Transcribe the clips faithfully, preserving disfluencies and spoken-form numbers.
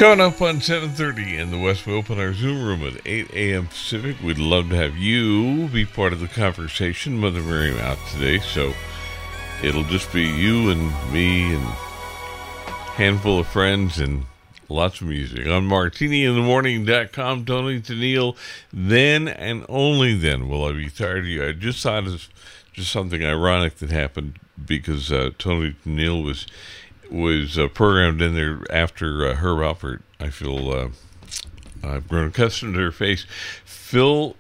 Coming up on seven thirty in the West, we open our Zoom room at eight a.m. Pacific. We'd love to have you be part of the conversation. Mother Miriam out today, so it'll just be you and me and a handful of friends and lots of music. On martini in the morning dot com, Tony Tennille. Then and only then will I be tired of you. I just thought it was just something ironic that happened because uh, Tony Tennille was was uh, programmed in there after uh, Herb Alpert. I feel uh, I've grown accustomed to her face. Phil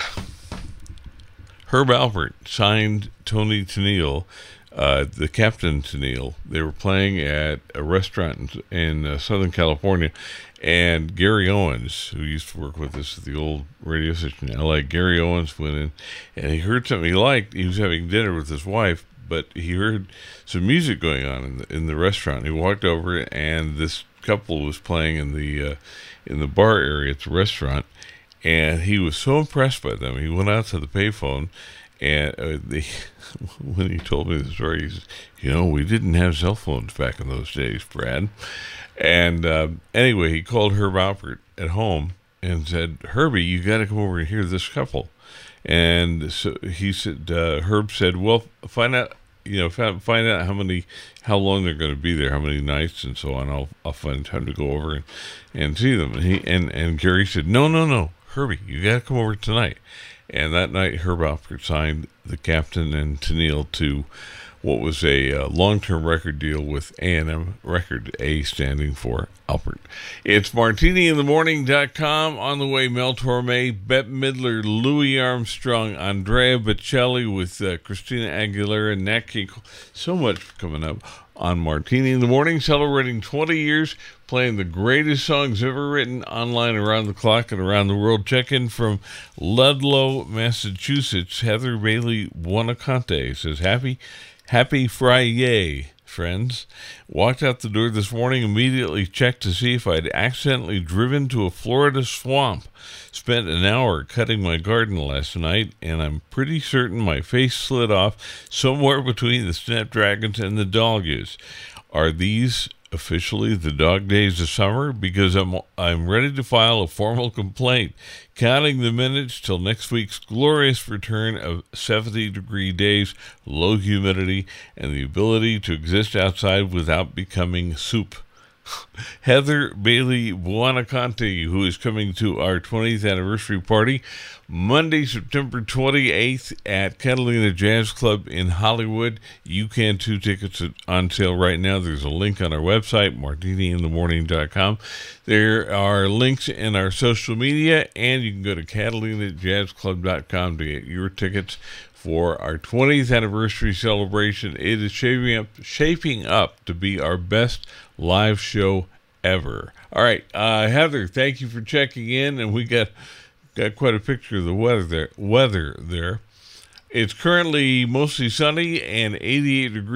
Herb Alpert signed Tony Tennille, uh, the Captain Tennille. They were playing at a restaurant in, in uh, Southern California, and Gary Owens, who used to work with us at the old radio station in L A, Gary Owens went in, and he heard something he liked. He was having dinner with his wife, but he heard some music going on in the, in the restaurant. He walked over, and this couple was playing in the uh, in the bar area at the restaurant, and he was so impressed by them. He went out to the payphone, and uh, they, when he told me the story, he said, "You know, we didn't have cell phones back in those days, Brad." And uh, anyway, he called Herb Alpert at home and said, "Herbie, you got to come over and hear this couple." And so he said, uh, Herb said, "Well, find out, you know, find, find out how many, how long they're going to be there, how many nights and so on. I'll, I'll find time to go over and, and see them." And he, and, and Gary said, "No, no, no, Herbie, you got to come over tonight." And that night, Herb Alpert signed the Captain and Tennille to what was a uh, long-term record deal with A and M Record, A standing for Alpert. It's martini in the morning dot com. On the way, Mel Torme, Bette Midler, Louis Armstrong, Andrea Bocelli with uh, Christina Aguilera, Nat King Cole. So much coming up on Martini in the Morning, celebrating twenty years, playing the greatest songs ever written online around the clock and around the world. Check in from Ludlow, Massachusetts. Heather Bailey Buonacante says, Happy Happy Friday, friends. Walked out the door this morning, immediately checked to see if I'd accidentally driven to a Florida swamp. Spent an hour cutting my garden last night, and I'm pretty certain my face slid off somewhere between the snapdragons and the doggies. Are these officially the dog days of summer? Because I'm I'm ready to file a formal complaint. Counting the minutes till next week's glorious return of seventy degree days, low humidity, and the ability to exist outside without becoming soup. Heather Bailey Buonacante, who is coming to our twentieth anniversary party Monday, September twenty-eighth at Catalina Jazz Club in Hollywood. You can too. Tickets are on sale right now. There's a link on our website, martini in the morning dot com. There are links in our social media, and you can go to catalina jazz club dot com to get your tickets for our twentieth anniversary celebration. It is shaping up, shaping up to be our best live show ever. All right, uh, Heather, thank you for checking in, and we got got quite a picture of the weather there. Weather there. It's currently mostly sunny and eighty-eight degrees.